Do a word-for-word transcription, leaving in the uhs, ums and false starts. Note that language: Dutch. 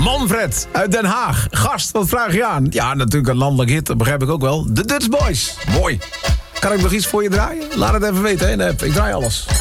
Manfred uit Den Haag. Gast, wat vraag je aan? Ja, natuurlijk een landelijk hit, dat begrijp ik ook wel. De Dutch Boys. Mooi. Kan ik nog iets voor je draaien? Laat het even weten hè, in de app. Ik draai alles.